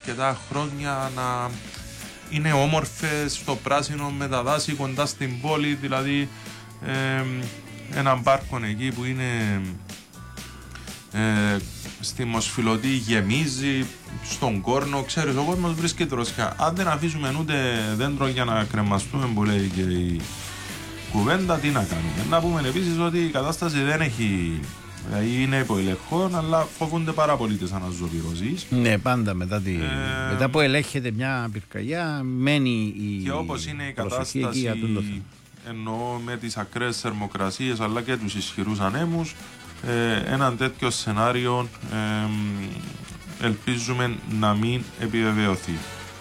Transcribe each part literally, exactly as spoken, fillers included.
αρκετά χρόνια να είναι όμορφες στο πράσινο με τα δάση κοντά στην πόλη, δηλαδή ε, έναν πάρκο εκεί που είναι ε, στη Μοσφιλωτή γεμίζει, στον Κόρνο, ξέρεις, ο κόσμος βρίσκεται δροσιά. Αν δεν αφήσουμε ούτε δέντρο για να κρεμαστούμε που λέει και η κουβέντα, τι να κάνουμε? Να πούμε επίσης ότι η κατάσταση δεν έχει, δηλαδή είναι υπό ελεγχόν, αλλά φοβούνται πάρα πολύ τις αναζωοποιήσεις. Ναι, πάντα μετά, τη, ε, μετά που ελέγχεται μια πυρκαγιά μένει η και όπως είναι η κατάσταση, εννοώ με τις ακραίες θερμοκρασίες αλλά και τους ισχυρούς ανέμους, ε, έναν τέτοιο σενάριο ε, ελπίζουμε να μην επιβεβαιωθεί.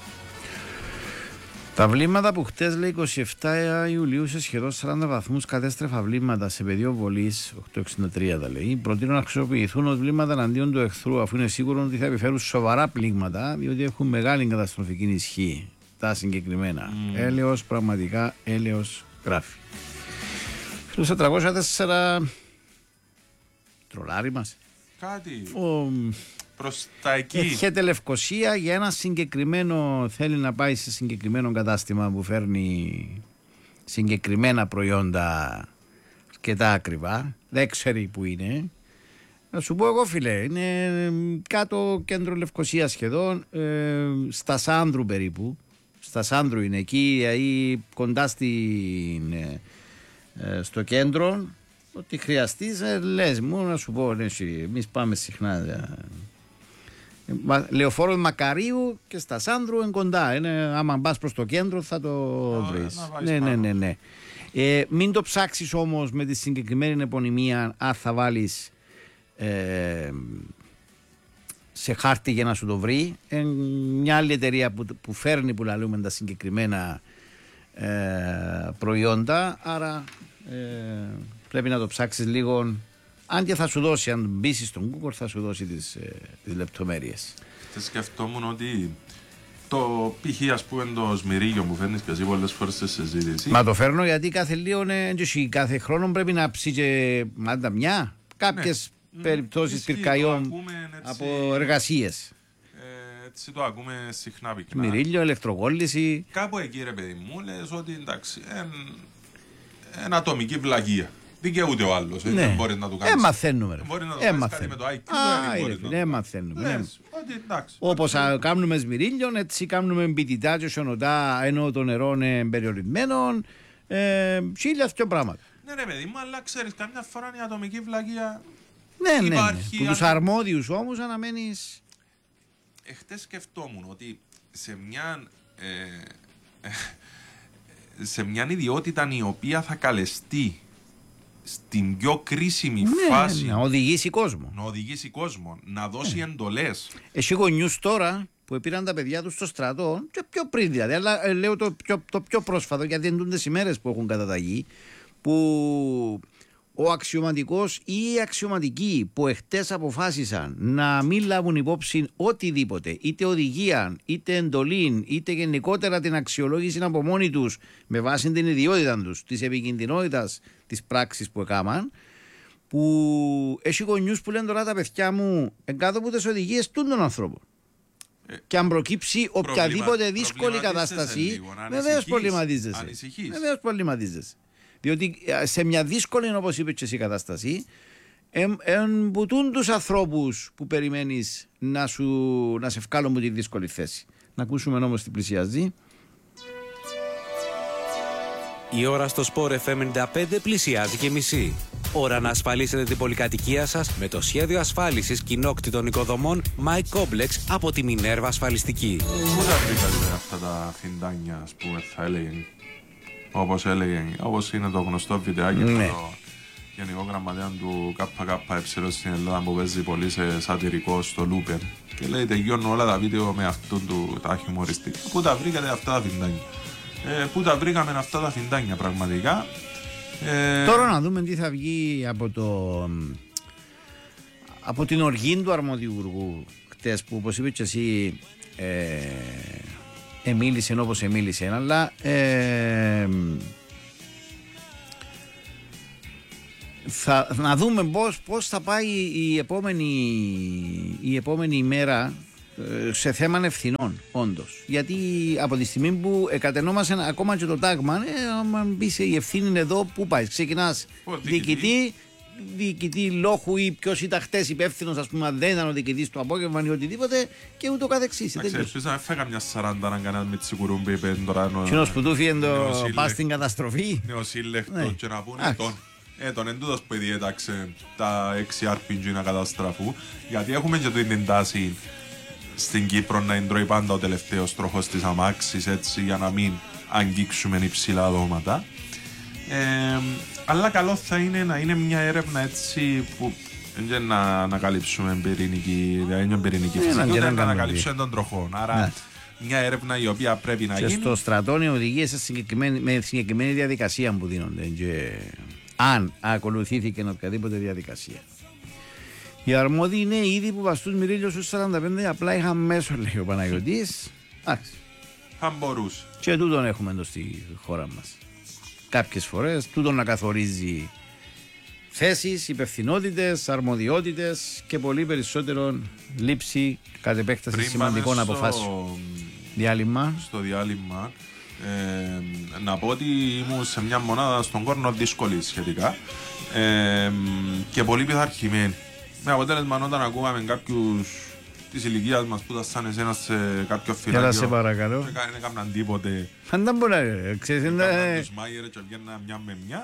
Τα βλήματα που χτες, λέει, είκοσι επτά Ιουλίου σε σχεδόν σαράντα βαθμούς κατέστρεφα βλήματα σε πεδίο βολής, οκτακόσια εξήντα τρία τα λέει, προτείνουν να χρησιμοποιηθούν ως βλήματα εναντίον του εχθρού, αφού είναι σίγουρο ότι θα επιφέρουν σοβαρά πλήγματα, διότι έχουν μεγάλη καταστροφική ισχύ τα συγκεκριμένα. Mm. Έλεος, πραγματικά έλεος, γράφει. Στους τετρακόσια τέσσερα τρολάρι μας. Κάτι. Ο... προς τα εκεί. Έρχεται Λευκοσία για ένα συγκεκριμένο, θέλει να πάει σε συγκεκριμένο κατάστημα που φέρνει συγκεκριμένα προϊόντα αρκετά ακριβά, δεν ξέρει που είναι. Να σου πω εγώ, φίλε, είναι κάτω κέντρο Λευκοσία σχεδόν, ε, στα Σάνδρου περίπου. Στα Σάνδρου είναι εκεί, δηλαδή κοντά στην, ε, ε, στο κέντρο. Ότι χρειαστείς, ε, λες μου, να σου πω, ναι, εμείς πάμε συχνά. Ε, Λεωφόρο Μακαρίου και στα Σάνδρου είναι κοντά. Είναι, άμα πας προς το κέντρο θα το βρεις. Ναι, ναι, ναι, ναι. Ε, μην το ψάξεις όμως με τη συγκεκριμένη επωνυμία, αν θα βάλεις ε, σε χάρτη για να σου το βρει. Ε, μια άλλη εταιρεία που, που φέρνει, που λαλούμε, τα συγκεκριμένα ε, προϊόντα. Άρα ε, πρέπει να το ψάξεις λίγο. Αν και θα σου δώσει, αν μπεις στον Google, θα σου δώσει τις, ε, τις λεπτομέρειες. Και σκεφτόμουν ότι το π.χ. ας πούμε το σμυρίγιο που φέρνεις και εσύ πολλές φορές στη συζήτηση. Μα το φέρνω γιατί κάθε λίγο, ναι, κάθε χρόνο πρέπει να ψήσει και μάντα μια. Κάποιες ναι. περιπτώσεις πυρκαγιών από εργασίες. Ε, έτσι το ακούμε συχνά πυκνά. Σμυρίγιο, ηλεκτρογόληση. Κάπου εκεί, ρε παιδί μου, λες ότι εντάξει, εν, εν ατομική βλαγία. Δικαιούται ο άλλος. Ναι. Δεν μπορεί να του κάνει. Ε, μαθαίνουμε. Μπορεί να του κάνει κάτι με το άι κιου. Ναι, μαθαίνουμε. Όπως κάνουμε σμυρίλιον, έτσι κάνουμε μπιτιτά και σιωνοτά, ενώ το νερό είναι περιορισμένο. Χίλια δυο πράγματα. Ναι, ρε παιδί μου, αλλά ξέρεις, καμιά φορά η ατομική βλαγία. Ναι, ναι. Που τους αρμόδιους όμως αναμένεις. Εχθές σκεφτόμουν ότι σε μια. σε μια ιδιότητα η οποία θα καλεστεί στην πιο κρίσιμη ναι, φάση. Να οδηγήσει κόσμο. Να οδηγήσει κόσμο, να δώσει ναι. εντολές. Έχει γονιούς τώρα που πήραν τα παιδιά τους στο στρατό, και πιο πριν δηλαδή, αλλά ε, λέω το πιο, το πιο πρόσφατο, γιατί είναι τις ημέρες που έχουν καταταγεί, που ο αξιωματικός ή οι αξιωματικοί που εχτες αποφάσισαν να μην λάβουν υπόψη οτιδήποτε, είτε οδηγία, είτε εντολή, είτε γενικότερα την αξιολόγηση από μόνοι τους με βάση την ιδιότητα τους, της επικινδυνότητας της πράξης που έκαναν, που έχει γονιούς που λένε τώρα τα παιδιά μου εγκάτω από τις οδηγίες των ανθρώπων. Ε, και αν προκύψει οποιαδήποτε δύσκολη κατάσταση, βεβαίως προβληματίζεσαι. Βεβαίως προβληματίζεσαι. Διότι σε μια δύσκολη, όπως είπες και εσύ, κατάσταση, εμπουτούν τους ανθρώπους που περιμένεις να, σου, να σε βγάλουν από τη δύσκολη θέση. Να ακούσουμε όμως τι πλησιάζει. Η ώρα στο Sport εφ εμ ενενήντα πέντε πλησιάζει και μισή. Ώρα να ασφαλίσετε την πολυκατοικία σας με το σχέδιο ασφάλισης κοινόκτητων οικοδομών MyComplex από τη Minerva Ασφαλιστική. Πού θα βρήκατε αυτά τα φιντάνια, ας πούμε, θα έλεγε, όπως έλεγε, όπως είναι το γνωστό βιντεάκι ναι. το γενικό γραμματέα του ΚΚΕ στην Ελλάδα που παίζει πολύ σε σατυρικό στο Looper και λέει τελειώνουν όλα τα βίντεο με αυτόν του τα χιουμοριστικά. Πού τα βρήκατε αυτά τα φιντάνια? Ε, πού τα βρήκαμε αυτά τα φιντάνια πραγματικά? Ε... Τώρα να δούμε τι θα βγει από το από την οργή του αρμοδιουργού χτες, που όπως είπε και εσύ ε, εμίλησε όπως εμίλησε, αλλά ε, θα, να δούμε πώς, πώς θα πάει η επόμενη, η επόμενη ημέρα σε θέμα ευθυνών, όντως. Γιατί από τη στιγμή που κατενόμασαν ακόμα και το τάγμα, ε, άμα μπεις η ευθύνη είναι εδώ, πού πάει. Ξεκινάς διοικητή, διοικητή λόγου ή ποιος ήταν χτες υπεύθυνος, ας πούμε, αν δεν ήταν ο διοικητής του απόγευμα ή οτιδήποτε και ούτω καθεξής. Ελπίζω να φέγα μια σαράντα να κανένας με τη σιγουρούν είπε τώρα. Κοινός που του φύγε το πας στην καταστροφή. Νεοσύλλεκτο και να πούνε τον. Ε, τον εντούτος που διέταξε τα έξι αρ πι τζι να καταστραφούν, γιατί έχουμε και την τάση στην Κύπρο να εντρώει πάντα ο τελευταίος τροχός της αμάξης, έτσι, για να μην αγγίξουμε υψηλά δώματα. Ε, αλλά καλό θα είναι να είναι μια έρευνα έτσι που δεν να ανακαλύψουμε πυρηνική, δηλαδή είναι πυρηνική φυσική, ούτε να ανακαλύψουμε τον τροχό. Άρα ναι. Μια έρευνα η οποία πρέπει να και γίνει. Και στο στρατό είναι οδηγίες με συγκεκριμένη διαδικασία που δίνονται. Και αν ακολουθήθηκε οποιαδήποτε διαδικασία. Οι αρμόδιοι είναι ήδη που βαστούν Μυρίλιο στους σαράντα πέντε, απλά είχαν μέσο, λέει ο Παναγιώτης. Εντάξει. Αν μπορούσε. Και τούτον έχουμε εδώ στη χώρα μας. Κάποιες φορές τούτον να καθορίζει θέσεις, υπευθυνότητες, αρμοδιότητες και πολύ περισσότερο λήψη κατ' επέκταση σημαντικών στο... αποφάσεων. Διάλειμμα. Στο διάλειμμα. Ε, να πω ότι ήμουν σε μια μονάδα στον Κόρνο δύσκολη σχετικά ε, και πολύ πειθαρχημένη. Με αποτέλεσμα όταν ακούγαμε κάποιους της ηλικίας μας που ήταν σαν εσένα σε κάποιο φυλάκιο. Έλα σε παρακαλώ. Δεν έκαναν τίποτε. Αν δεν μπορεί να ξέρεις. Έκαναν τους μάγερες και βγαίνουν μια με μια.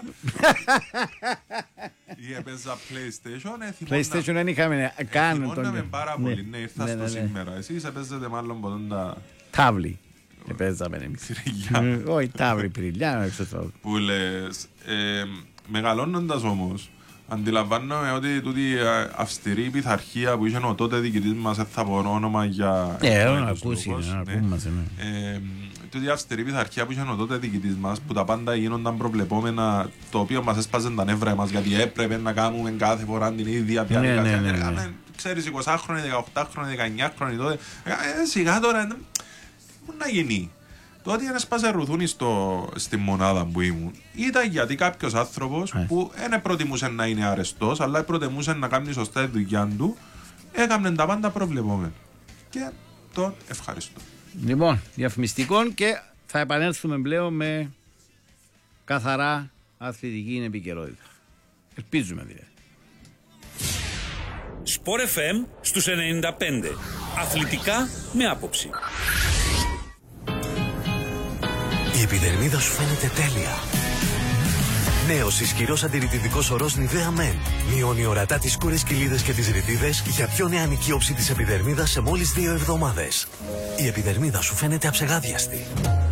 Ή έπαιζα PlayStation. PlayStation δεν είχαμε καν. Θυμώναμε πάρα πολύ. Ναι, ήρθα στο σήμερα. Εσείς έπαιζετε μάλλον ποτέ τα... Τάβλη. Επέζαμε εμείς. Όχι, τάβλη πυριλιά. Που λες, μεγαλώνοντας όμως, αντιλαμβάνομαι ότι τούτη αυστηρή πειθαρχία που είχε ο τότε διοικητής μας, δεν θα πω όνομα για... Ε, να ακούσει, να ακούμε. Τούτη αυστηρή πειθαρχία που είχε ο τότε διοικητής μας, που τα πάντα γίνονταν προβλεπόμενα, το οποίο μας έσπαζε τα νεύρα μας, γιατί έπρεπε να κάνουμε κάθε φορά την ίδια διαδικασία. Ξέρεις, εικοσάχρονοι, δεκαοκτάχρονοι, δεκαεννιάχρονοι τότε, σιγά τώρα, πού να γίνει. Το ότι έσπασε ρουθούνι στο, στη μονάδα που ήμουν ήταν γιατί κάποιος άνθρωπος ε. που δεν προτιμούσε να είναι αρεστός, αλλά προτιμούσε να κάνει σωστά τη δουλειά του, έκαμε τα πάντα προβλεπόμενα. Και τον ευχαριστώ. Λοιπόν, διαφημιστικών και θα επανέλθουμε πλέον με καθαρά αθλητική επικαιρότητα. Ελπίζουμε δηλαδή. Σπορ εφ εμ στους ενενήντα πέντε. Αθλητικά με άποψη. Η επιδερμίδα σου φαίνεται τέλεια. Νέος ισχυρός αντιρρητητικός ορός Nivea Men. Μειώνει ορατά τις σκούρες κοιλίδες και τις ρητίδες για πιο νεανική όψη της επιδερμίδας σε μόλις δύο εβδομάδες. Η επιδερμίδα σου φαίνεται αψεγάδιαστη.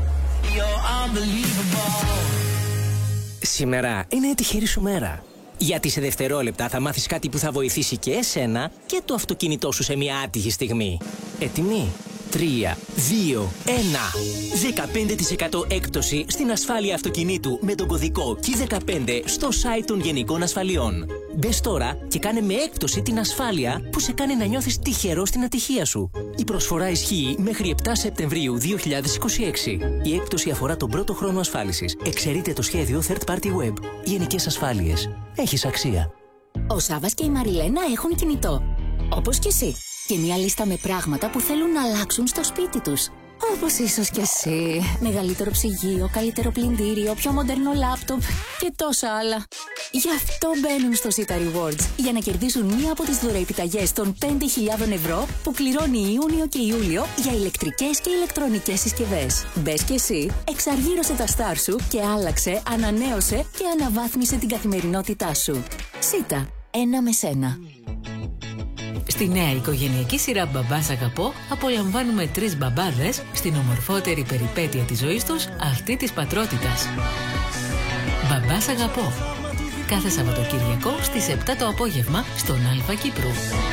Σήμερα είναι τη χέρι σου μέρα. Γιατί σε δευτερόλεπτα θα μάθεις κάτι που θα βοηθήσει και εσένα και το αυτοκίνητό σου σε μια άτυχη στιγμή. Έτοιμοι? τρία, δύο, ένα. δεκαπέντε τοις εκατό έκπτωση στην ασφάλεια αυτοκινήτου με τον κωδικό κι δεκαπέντε στο site των Γενικών Ασφαλιών. Μπες τώρα και κάνε με έκπτωση την ασφάλεια που σε κάνει να νιώθεις τυχερό στην ατυχία σου. Η προσφορά ισχύει μέχρι επτά Σεπτεμβρίου δύο χιλιάδες είκοσι έξι. Η έκπτωση αφορά τον πρώτο χρόνο ασφάλισης. Εξαιρείται το σχέδιο Third Party Web. Γενικές Ασφάλειες. Έχεις αξία. Ο Σάββας και η Μαριλένα έχουν κινητό. Όπως και εσύ. Και μια λίστα με πράγματα που θέλουν να αλλάξουν στο σπίτι τους. Όπως ίσως και εσύ. Μεγαλύτερο ψυγείο, καλύτερο πλυντήριο, πιο μοντέρνο λάπτοπ και τόσα άλλα. Γι' αυτό μπαίνουν στο Sita Rewards για να κερδίσουν μία από τις δωρεοεπιταγές των πέντε χιλιάδες ευρώ που κληρώνει Ιούνιο και Ιούλιο για ηλεκτρικές και ηλεκτρονικές συσκευές. Μπες και εσύ, εξαργύρωσε τα στάρ σου και άλλαξε, ανανέωσε και αναβάθμισε την καθημερινότητά σου. Sita, ένα με σένα. Στη νέα οικογενειακή σειρά «Μπαμπάς Αγαπώ» απολαμβάνουμε τρεις μπαμπάδες στην ομορφότερη περιπέτεια της ζωής τους, αυτή της πατρότητας. «Μπαμπάς Αγαπώ». Κάθε Σαββατοκυριακό στις επτά το απόγευμα στον Αλφα Κύπρου.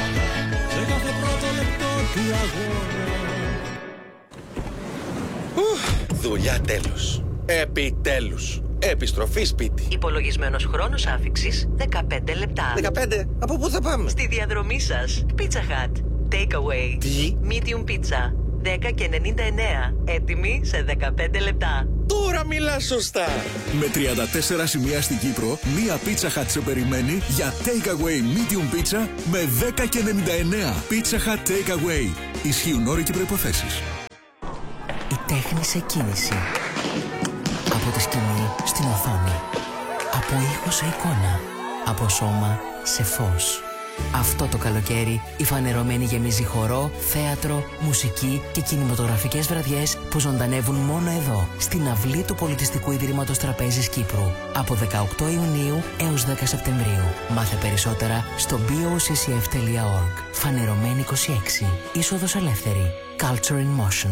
Δουλειά τέλος. Επιτέλους. Επιστροφή σπίτι. Υπολογισμένος χρόνος άφιξης δεκαπέντε λεπτά. δεκαπέντε. Από πού θα πάμε? Στη διαδρομή σας. Pizza Hut. Takeaway. Τι? Medium pizza. δέκα και ενενήντα εννέα. Έτοιμη σε δεκαπέντε λεπτά. Τώρα μιλάς σωστά. Με τριάντα τέσσερα σημεία στην Κύπρο, μία Pizza Hut σε περιμένει για Takeaway Medium Pizza με δέκα και ενενήντα εννέα. Pizza Hut Takeaway. Ισχύουν όροι και προϋποθέσεις. Η τέχνη σε κίνηση. Από τη σκηνή στην οθόνη. Από ήχο σε εικόνα. Από σώμα σε φως. Αυτό το καλοκαίρι η Φανερωμένη γεμίζει χορό, θέατρο, μουσική και κινηματογραφικές βραδιές που ζωντανεύουν μόνο εδώ, στην αυλή του Πολιτιστικού Ιδρύματος Τραπέζης Κύπρου. Από δεκαοκτώ Ιουνίου έως δέκα Σεπτεμβρίου. Μάθε περισσότερα στο μπι ο σι σι εφ τελεία οργκ. Φανερωμένη είκοσι έξι. Είσοδος ελεύθερη. Culture in Motion.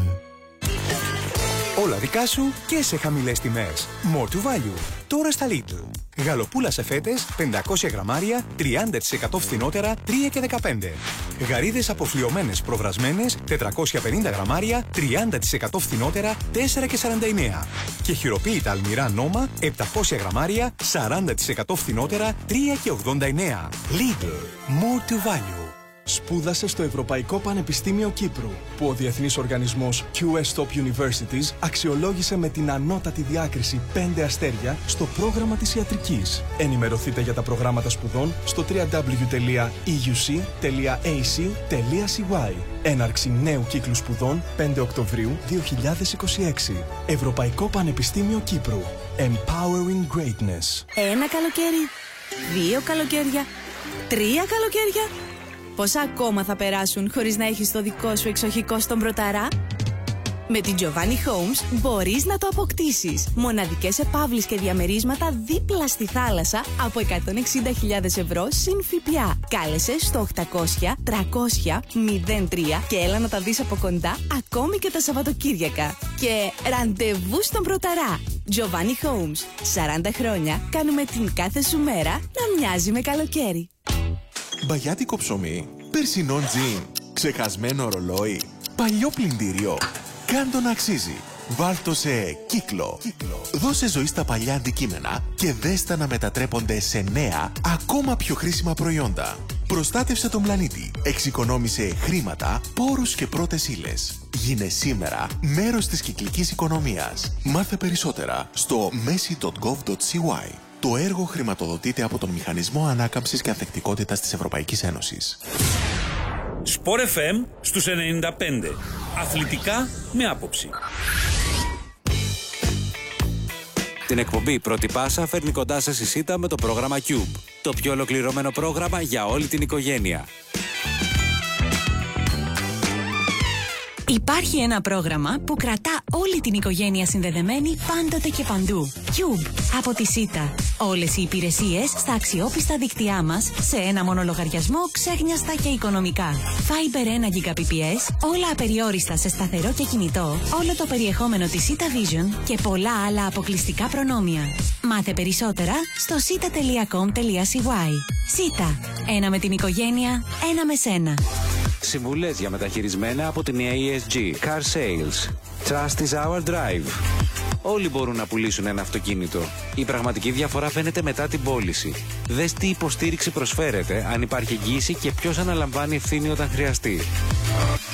Όλα δικά σου και σε χαμηλές τιμές. More to value. Τώρα στα Lidl. Γαλοπούλα σε φέτες, πεντακόσια γραμμάρια, τριάντα τοις εκατό φθηνότερα, τρία και δεκαπέντε. Γαρίδες αποφλιωμένες προβρασμένες, τετρακόσια πενήντα γραμμάρια, τριάντα τοις εκατό φθηνότερα, τέσσερα και σαράντα εννέα. Και χειροποίητα αλμυρά νόμα, επτακόσια γραμμάρια, σαράντα τοις εκατό φθηνότερα, τρία και ογδόντα εννέα. Lidl. More to value. Σπούδασε στο Ευρωπαϊκό Πανεπιστήμιο Κύπρου, που ο διεθνής οργανισμός κιου ες Top Universities αξιολόγησε με την ανώτατη διάκριση πέντε αστέρια στο πρόγραμμα της ιατρικής. Ενημερωθείτε για τα προγράμματα σπουδών στο double-u double-u double-u τελεία ι γιου σι τελεία έι σι τελεία σι γουάι. Έναρξη νέου κύκλου σπουδών πέντε Οκτωβρίου δύο χιλιάδες είκοσι έξι. Ευρωπαϊκό Πανεπιστήμιο Κύπρου. Empowering Greatness. Ένα καλοκαίρι, δύο καλοκαίρια, τρία καλοκαίρια. Πόσα ακόμα θα περάσουν χωρίς να έχεις το δικό σου εξοχικό στον Πρωταρά? Με την Giovanni Homes μπορείς να το αποκτήσεις. Μοναδικές επαύλεις και διαμερίσματα δίπλα στη θάλασσα από εκατόν εξήντα χιλιάδες ευρώ συν ΦΠΑ. Κάλεσε στο οκτακόσια τριακόσια μηδέν τρία και έλα να τα δεις από κοντά ακόμη και τα Σαββατοκύριακα. Και ραντεβού στον Πρωταρά. Giovanni Homes. σαράντα χρόνια κάνουμε την κάθε σου μέρα να μοιάζει με καλοκαίρι. Μπαγιάτικο ψωμί, περσινό τζιν, ξεχασμένο ρολόι, παλιό πλυντήριο. Κάν' το να αξίζει. Βάλ' το σε κύκλο. κύκλο. Δώσε ζωή στα παλιά αντικείμενα και δες τα να μετατρέπονται σε νέα, ακόμα πιο χρήσιμα προϊόντα. Προστάτευσε τον πλανήτη. Εξοικονόμησε χρήματα, πόρους και πρώτες ύλες. Γίνε σήμερα μέρος της κυκλικής οικονομίας. Μάθε περισσότερα στο μέση τελεία γκοβ τελεία σι γουάι. Το έργο χρηματοδοτείται από τον Μηχανισμό Ανάκαμψης και Ανθεκτικότητας της Ευρωπαϊκής Ένωσης. Σπορ εφ εμ στους ενενήντα πέντε. Αθλητικά με άποψη. Την εκπομπή Πρώτη Πάσα φέρνει κοντά σας η ΣΥΤΑ με το πρόγραμμα Cube. Το πιο ολοκληρωμένο πρόγραμμα για όλη την οικογένεια. Υπάρχει ένα πρόγραμμα που κρατά όλη την οικογένεια συνδεδεμένη πάντοτε και παντού. Cube από τη ΣΥΤΑ. Όλες οι υπηρεσίες στα αξιόπιστα δίκτυά μας σε ένα μόνο λογαριασμό, ξέχνιαστα και οικονομικά. Fiber ένα Gbps, όλα απεριόριστα σε σταθερό και κινητό, όλο το περιεχόμενο της ΣΥΤΑ Vision και πολλά άλλα αποκλειστικά προνόμια. Μάθε περισσότερα στο σίτα τελεία κομ τελεία σι γουάι. ΣΥΤΑ. Ένα με την οικογένεια, ένα με σένα. Συμβουλές για μεταχειρισμένα από την έι ες τζι. Car Sales. Trust is our drive. Όλοι μπορούν να πουλήσουν ένα αυτοκίνητο. Η πραγματική διαφορά φαίνεται μετά την πώληση. Δες τι υποστήριξη προσφέρεται, αν υπάρχει εγγύηση και ποιος αναλαμβάνει ευθύνη όταν χρειαστεί.